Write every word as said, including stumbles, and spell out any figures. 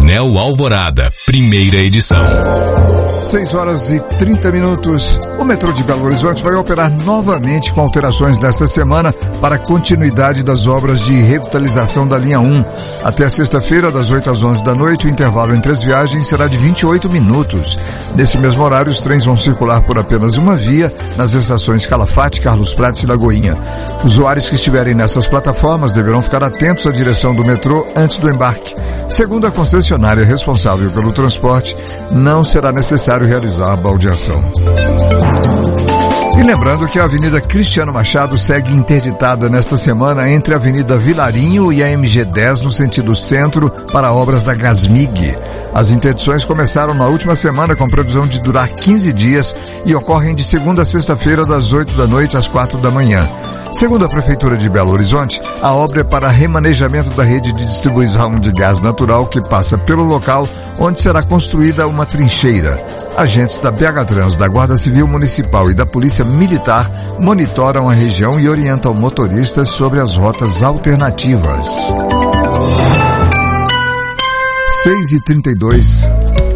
Anel Alvorada, primeira edição. seis horas e trinta minutos. O metrô de Belo Horizonte vai operar novamente com alterações nesta semana para a continuidade das obras de revitalização da linha um. Até sexta-feira, das oito às onze da noite, o intervalo entre as viagens será de vinte e oito minutos. Nesse mesmo horário, os trens vão circular por apenas uma via nas estações Calafate, Carlos Prates e Lagoinha. Usuários que estiverem nessas plataformas deverão ficar atentos à direção do metrô antes do embarque. Segundo a concessionária responsável pelo transporte, não será necessário realizar a baldeação. E lembrando que a Avenida Cristiano Machado segue interditada nesta semana entre a Avenida Vilarinho e a M G dez no sentido centro para obras da Gasmig. As interdições começaram na última semana com previsão de durar quinze dias e ocorrem de segunda a sexta-feira das oito da noite às quatro da manhã. Segundo a Prefeitura de Belo Horizonte, a obra é para remanejamento da rede de distribuição de gás natural que passa pelo local onde será construída uma trincheira. Agentes da B H Trans, da Guarda Civil Municipal e da Polícia Militar monitoram a região e orientam motoristas sobre as rotas alternativas. seis e trinta e dois.